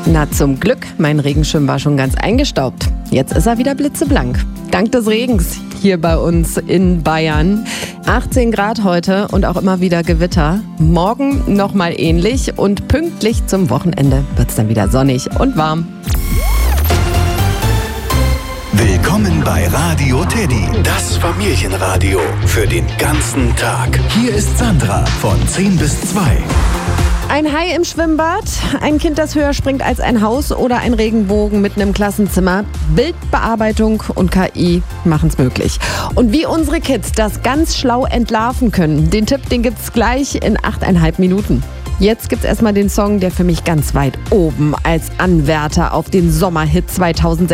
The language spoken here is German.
Na zum Glück, mein Regenschirm war schon ganz eingestaubt. Jetzt ist er wieder blitzeblank. Dank des Regens hier bei uns in Bayern. 18 Grad heute und auch immer wieder Gewitter. Morgen nochmal ähnlich und pünktlich zum Wochenende wird es dann wieder sonnig und warm. Willkommen bei Radio Teddy, das Familienradio für den ganzen Tag. Hier ist Sandra von 10 bis 2. Ein Hai im Schwimmbad, ein Kind, das höher springt als ein Haus oder ein Regenbogen mitten im Klassenzimmer. Bildbearbeitung und KI machen es möglich. Und wie unsere Kids das ganz schlau entlarven können, den Tipp, den gibt's gleich in 8,5 Minuten. Jetzt gibt's erstmal den Song, der für mich ganz weit oben als Anwärter auf den Sommerhit 2006